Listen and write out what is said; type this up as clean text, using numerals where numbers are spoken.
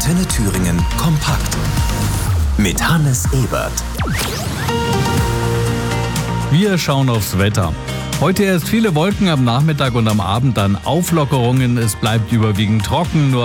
Antenne Thüringen kompakt. Mit Hannes Ebert. Wir schauen aufs Wetter. Heute erst viele Wolken, am Nachmittag und am Abend dann Auflockerungen. Es bleibt überwiegend trocken, nur